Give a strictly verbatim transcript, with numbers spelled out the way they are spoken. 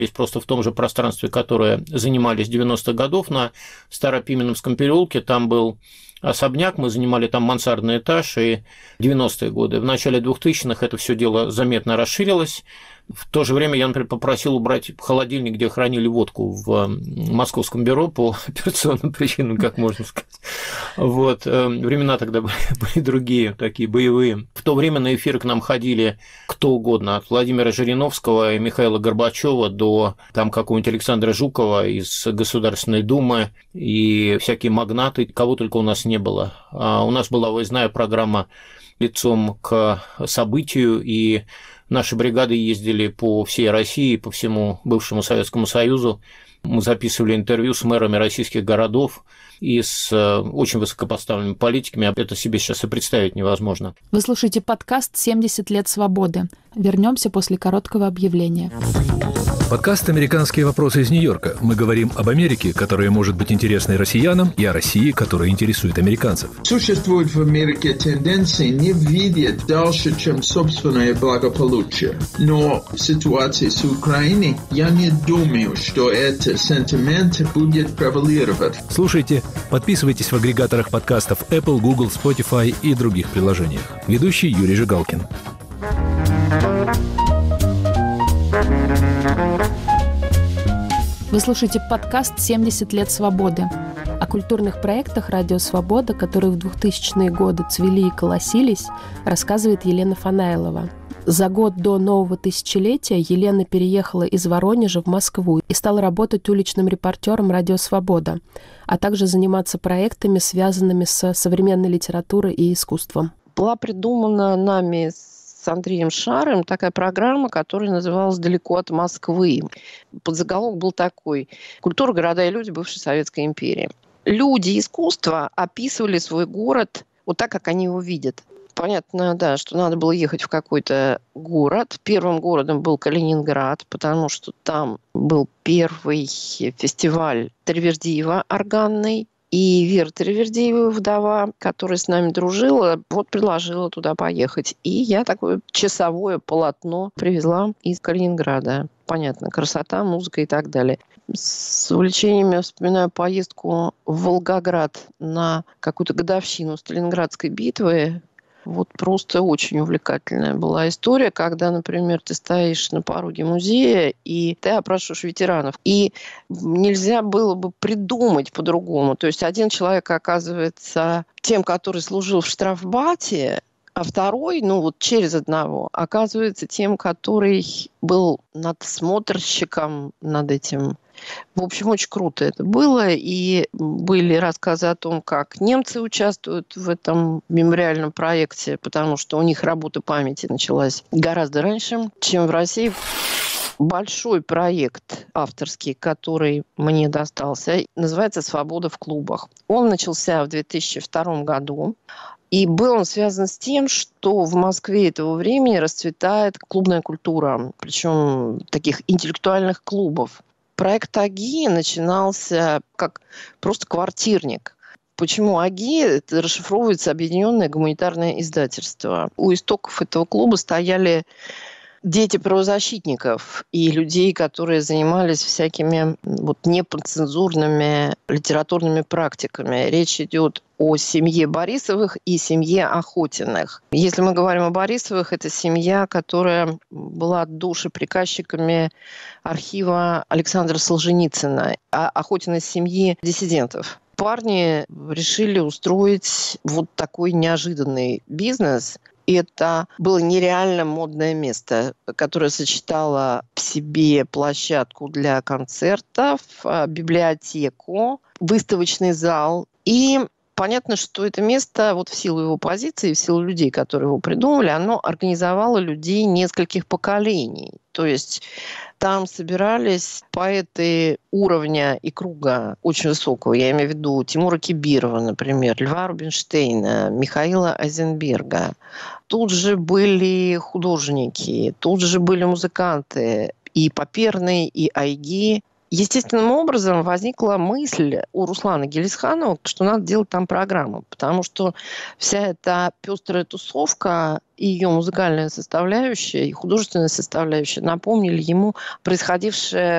Есть просто в том же пространстве, которое занимали с девяностых годов на Старопименовском переулке, там был особняк, мы занимали там мансардный этаж, и в девяностые годы. В начале двухтысячных это все дело заметно расширилось. В то же время я, например, попросил убрать холодильник, где хранили водку в московском бюро по операционным причинам, как можно сказать. Вот. Времена тогда были, были другие, такие боевые. В то время на эфир к нам ходили кто угодно, от Владимира Жириновского и Михаила Горбачева до там какого-нибудь Александра Жукова из Государственной Думы и всякие магнаты, кого только у нас не было. А у нас была выездная программа лицом к событию, и наши бригады ездили по всей России, по всему бывшему Советскому Союзу. Мы записывали интервью с мэрами российских городов и с очень высокопоставленными политиками. Это себе сейчас и представить невозможно. Вы слушаете подкаст «семьдесят лет свободы». Вернемся после короткого объявления. Подкаст «Американские вопросы» из Нью-Йорка. Мы говорим об Америке, которая может быть интересной россиянам, и о России, которая интересует американцев. Существует в Америке тенденции не видеть дальше, чем собственное благополучие. Но в ситуации с Украиной я не думаю, что этот сентимент будет превалировать. Слушайте, подписывайтесь в агрегаторах подкастов Apple, Google, Spotify и других приложениях. Ведущий Юрий Жигалкин. Вы слушаете подкаст «семьдесят лет свободы». О культурных проектах «Радио Свобода», которые в двухтысячные годы цвели и колосились, рассказывает Елена Фанайлова. За год до нового тысячелетия Елена переехала из Воронежа в Москву и стала работать уличным репортером «Радио Свобода», а также заниматься проектами, связанными с современной литературой и искусством. Была придумана нами с Андреем Шарым такая программа, которая называлась «Далеко от Москвы». Подзаголовок был такой: «Культура, города и люди бывшей Советской империи». Люди искусства описывали свой город вот так, как они его видят. Понятно, да, что надо было ехать в какой-то город. Первым городом был Калининград, потому что там был первый фестиваль Таривердиева органный. И Вера Таривердиева, вдова, которая с нами дружила, вот предложила туда поехать. И я такое часовое полотно привезла из Калининграда. Понятно, красота, музыка и так далее. С увлечением я вспоминаю поездку в Волгоград на какую-то годовщину Сталинградской битвы. Вот просто очень увлекательная была история, когда, например, ты стоишь на пороге музея, и ты опрашиваешь ветеранов. И нельзя было бы придумать по-другому. То есть один человек оказывается тем, который служил в штрафбате, а второй, ну вот через одного, оказывается тем, который был надсмотрщиком над этим. В общем, очень круто это было. И были рассказы о том, как немцы участвуют в этом мемориальном проекте, потому что у них работа памяти началась гораздо раньше, чем в России. Большой проект авторский, который мне достался, называется «Свобода в клубах». Он начался в две тысячи втором году. И был он связан с тем, что в Москве этого времени расцветает клубная культура, причем таких интеллектуальных клубов. Проект АГИ начинался как просто квартирник. Почему АГИ? Это расшифровывается Объединенное гуманитарное издательство. У истоков этого клуба стояли дети правозащитников и людей, которые занимались всякими вот неподцензурными литературными практиками. Речь идет о семье Борисовых и семье Охотиных. Если мы говорим о Борисовых, это семья, которая была душеприказчиками архива Александра Солженицына, а Охотина из семьи диссидентов. Парни решили устроить вот такой неожиданный бизнес. Это было нереально модное место, которое сочетало в себе площадку для концертов, библиотеку, выставочный зал. И понятно, что это место, вот в силу его позиции, в силу людей, которые его придумали, оно организовало людей нескольких поколений. То есть там собирались поэты уровня и круга очень высокого. Я имею в виду Тимура Кибирова, например, Льва Рубинштейна, Михаила Айзенберга. Тут же были художники, тут же были музыканты, и Паперный, и Айги. Естественным образом возникла мысль у Руслана Гелисханова, что надо делать там программу, потому что вся эта пестрая тусовка и ее музыкальная составляющая, и художественная составляющая напомнили ему происходившее